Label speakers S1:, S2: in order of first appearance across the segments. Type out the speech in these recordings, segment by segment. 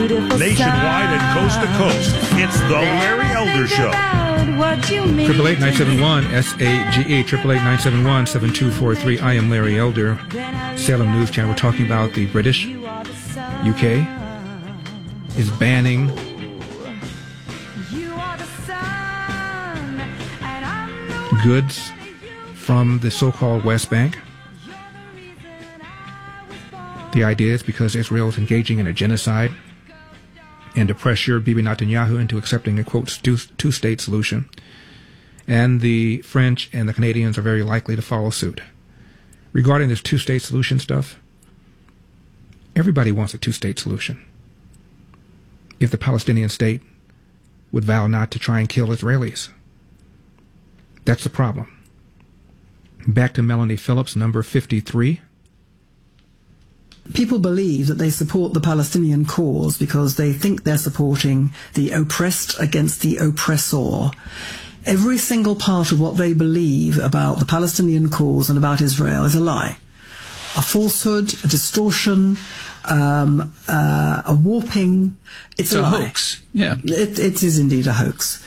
S1: Nationwide and coast to coast, it's the Larry Elder Show.
S2: 888-971-SAGE, 888-971-7243. I am Larry Elder, Salem News Channel. We're talking about the British, UK, is banning goods from the so-called West Bank. The idea is because Israel is engaging in a genocide and to pressure Bibi Netanyahu into accepting a, quote, two-state solution. And the French and the Canadians are very likely to follow suit. Regarding this two-state solution stuff, everybody wants a two-state solution. If the Palestinian state would vow not to try and kill Israelis. That's the problem. Back to Melanie Phillips, number 53.
S3: People believe that they support the Palestinian cause because they think they're supporting the oppressed against the oppressor. Every single part of what they believe about the Palestinian cause and about Israel is a lie. A falsehood, a distortion, a warping. It's a lie.
S4: Hoax. Yeah.
S3: It is indeed a hoax.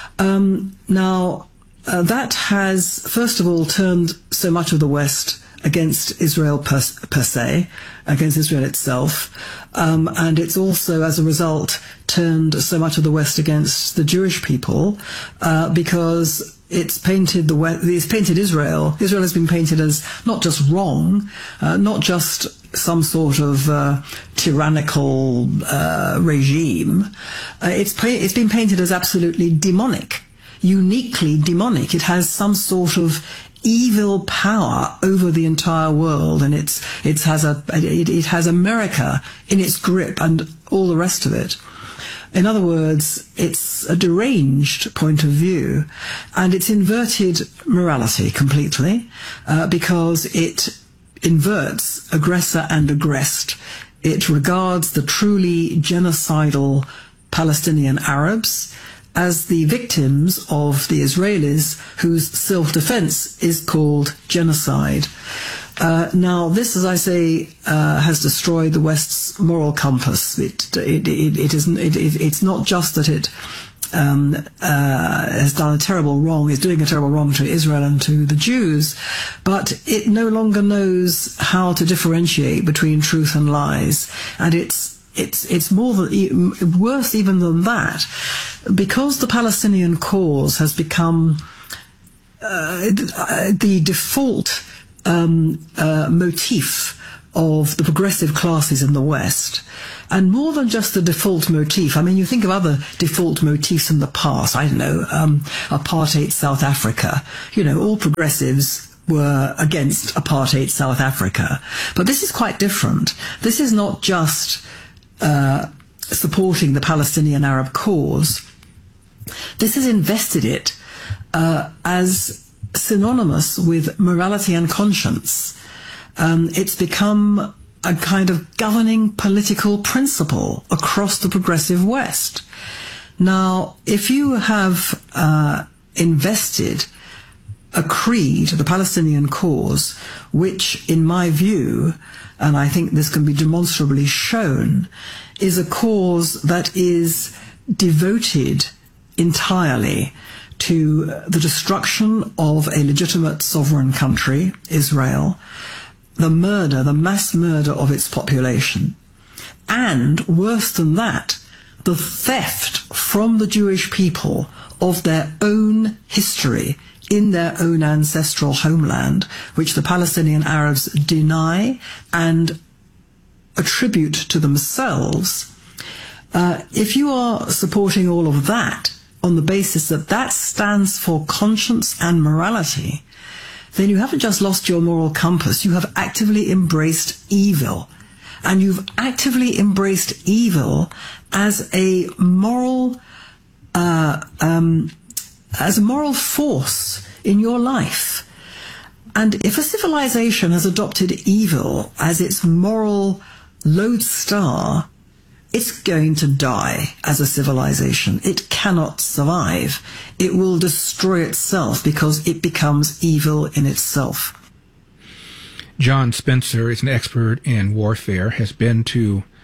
S3: That has, first of all, turned so much of the West against Israel per se, against Israel itself, and it's also, as a result, turned so much of the West against the Jewish people, because it's painted Israel. Israel has been painted as not just wrong, not just some sort of tyrannical regime. It's been painted as absolutely demonic, uniquely demonic. It has some sort of evil power over the entire world, and it has America in its grip and all the rest of it. In other words, it's a deranged point of view, and it's inverted morality completely, because it inverts aggressor and aggressed. It regards the truly genocidal Palestinian Arabs as the victims of the Israelis, whose self-defense is called genocide. Now, this, as I say, has destroyed the West's moral compass. It's not just that it has done a terrible wrong, is doing a terrible wrong to Israel and to the Jews, but it no longer knows how to differentiate between truth and lies. And it's more than, worse even than that, because the Palestinian cause has become the default motif of the progressive classes in the West. And more than just the default motif, I mean, you think of other default motifs in the past, I don't know, apartheid South Africa, all progressives were against apartheid South Africa. But this is quite different. This is not just supporting the Palestinian Arab cause. This has invested it as synonymous with morality and conscience. It's become a kind of governing political principle across the progressive West. Now, if you have invested a creed, the Palestinian cause, which, in my view, and I think this can be demonstrably shown, is a cause that is devoted entirely to the destruction of a legitimate sovereign country, Israel, the mass murder of its population, and, worse than that, the theft from the Jewish people of their own history in their own ancestral homeland, which the Palestinian Arabs deny and attribute to themselves. If you are supporting all of that on the basis that that stands for conscience and morality, then you haven't just lost your moral compass, you have actively embraced evil. And you've actively embraced evil as a moral force in your life. And if a civilization has adopted evil as its moral lodestar, it's going to die as a civilization. It cannot survive. It will destroy itself because it becomes evil in itself.
S2: John Spencer is an expert in warfare, has been to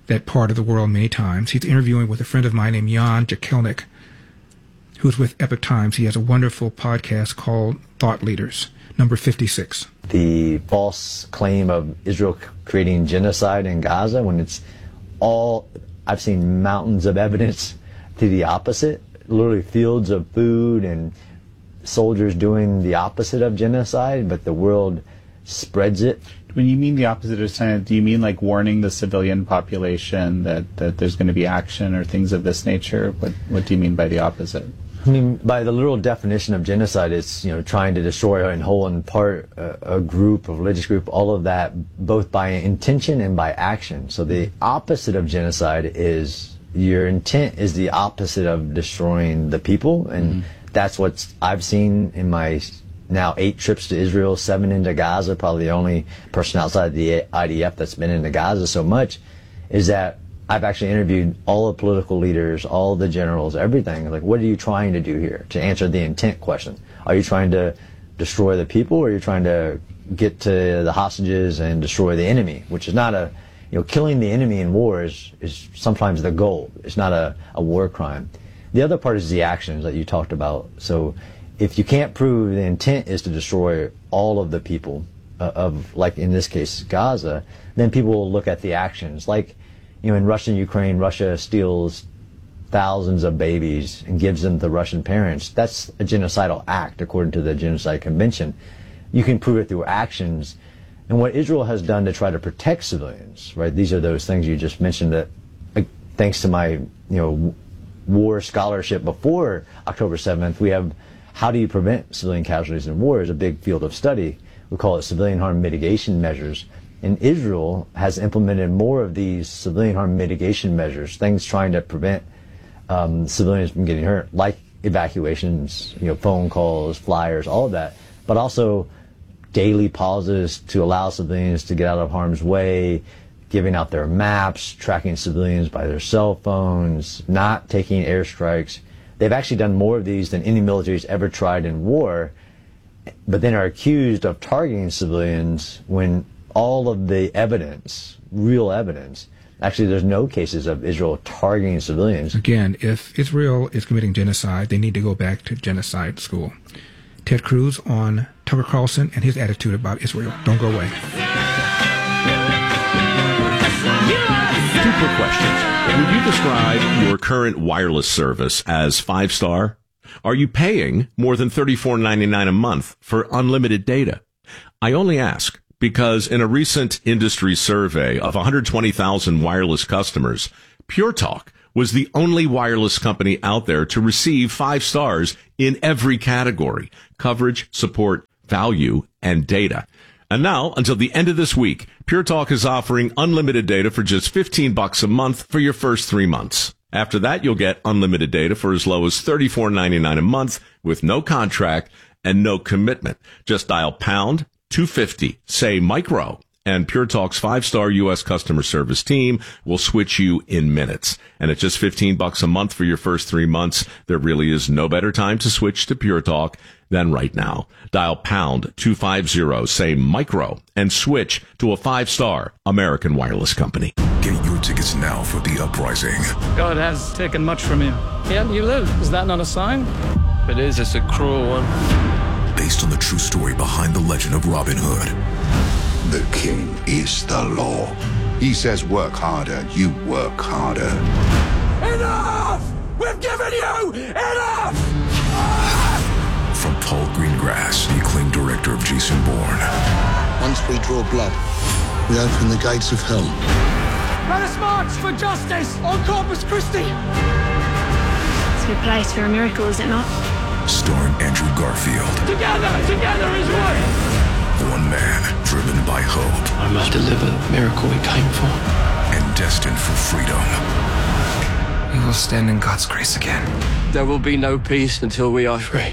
S2: that part of the world many times. He's interviewing with a friend of mine named Jan Jekelnik, who's with Epoch Times. He has a wonderful podcast called Thought Leaders, number 56.
S4: The false claim of Israel creating genocide in Gaza, when it's all, I've seen mountains of evidence to the opposite, literally fields of food and soldiers doing the opposite of genocide, but the world spreads it.
S5: When you mean the opposite of genocide, do you mean like warning the civilian population that there's going to be action or things of this nature? What do you mean by the opposite?
S4: I mean, by the literal definition of genocide, it's, trying to destroy in whole and part a group, a religious group, all of that, both by intention and by action. So the opposite of genocide is your intent is the opposite of destroying the people, and that's what I've seen in my now 8 trips to Israel, 7 into Gaza, probably the only person outside the IDF that's been into Gaza so much, is that I've actually interviewed all the political leaders, all the generals, everything. Like, what are you trying to do here? To answer the intent question. Are you trying to destroy the people, or are you trying to get to the hostages and destroy the enemy? Which is not killing the enemy in war is sometimes the goal. It's not a war crime. The other part is the actions that you talked about. So if you can't prove the intent is to destroy all of the people of, like in this case, Gaza, then people will look at the actions. Like, in Russia and Ukraine, Russia steals thousands of babies and gives them to Russian parents. That's a genocidal act, according to the Genocide Convention. You can prove it through actions. And what Israel has done to try to protect civilians, right? These are those things you just mentioned that, thanks to my, war scholarship before October 7th, we have how do you prevent civilian casualties in war is a big field of study. We call it civilian harm mitigation measures. And Israel has implemented more of these civilian harm mitigation measures, things trying to prevent civilians from getting hurt, like evacuations, phone calls, flyers, all of that, but also daily pauses to allow civilians to get out of harm's way, giving out their maps, tracking civilians by their cell phones, not taking airstrikes. They've actually done more of these than any military's ever tried in war, but then are accused of targeting civilians when all of the evidence, real evidence, actually there's no cases of Israel targeting civilians.
S2: Again, if Israel is committing genocide, they need to go back to genocide school. Ted Cruz on Tucker Carlson and his attitude about Israel. Don't go away.
S1: 2 quick questions. Would you describe your current wireless service as 5-star? Are you paying more than $34.99 a month for unlimited data? I only ask because in a recent industry survey of 120,000 wireless customers, Pure Talk was the only wireless company out there to receive 5 stars in every category: coverage, support, value, and data. And now, until the end of this week, Pure Talk is offering unlimited data for just $15 a month for your first 3 months. After that, you'll get unlimited data for as low as $34.99 a month with no contract and no commitment. Just dial pound 250, say micro, and Pure Talk's 5-star U.S. customer service team will switch you in minutes. And at just $15 a month for your first 3 months, there really is no better time to switch to Pure Talk than right now. Dial pound 250, say micro, and switch to a 5-star American wireless company.
S6: Get your tickets now for The Uprising.
S7: God has taken much from you. Yet you live. Is that not a sign?
S8: It is. It's a cruel one.
S6: Based on the true story behind the legend of Robin Hood.
S9: The king is the law. He says work harder, you work harder.
S10: Enough! We've given you enough!
S6: From Paul Greengrass, the acclaimed director of Jason Bourne.
S9: Once we draw blood, we open the gates of hell.
S10: Let us march for justice on Corpus Christi!
S11: It's a good place for a miracle, is it not?
S6: Starring Andrew Garfield.
S10: Together is one!
S6: One man driven by hope.
S8: I must deliver the miracle we came for.
S6: And destined for freedom.
S12: We will stand in God's grace again.
S8: There will be no peace until we are free.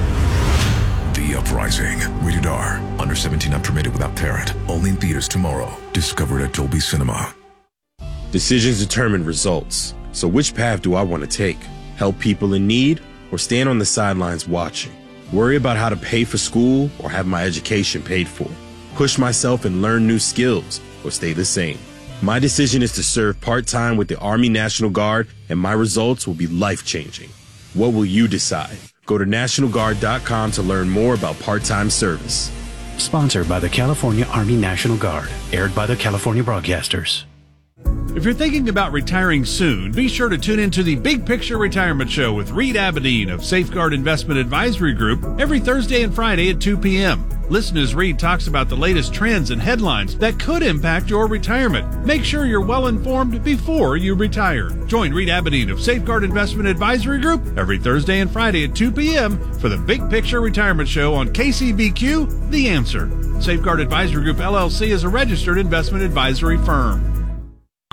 S6: The Uprising. Rated R. Under 17 not permitted without parent. Only in theaters tomorrow. Discovered at Dolby Cinema.
S13: Decisions determine results. So which path do I want to take? Help people in need or stand on the sidelines watching? Worry about how to pay for school or have my education paid for? Push myself and learn new skills or stay the same? My decision is to serve part-time with the Army National Guard, and my results will be life-changing. What will you decide? Go to NationalGuard.com to learn more about part-time service.
S14: Sponsored by the California Army National Guard. Aired by the California Broadcasters.
S15: If you're thinking about retiring soon, be sure to tune into the Big Picture Retirement Show with Reed Abedin of Safeguard Investment Advisory Group every Thursday and Friday at 2 p.m. Listen as Reed talks about the latest trends and headlines that could impact your retirement. Make sure you're well informed before you retire. Join Reed Abedin of Safeguard Investment Advisory Group every Thursday and Friday at 2 p.m. for the Big Picture Retirement Show on KCBQ, The Answer. Safeguard Advisory Group, LLC is a registered investment advisory firm.